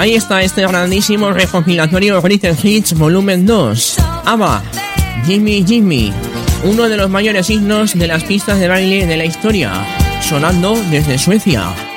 Ahí está este grandísimo recopilatorio Greatest Hits Volumen 2. ABBA, Jimmy Jimmy, uno de los mayores himnos de las pistas de baile de la historia, sonando desde Suecia.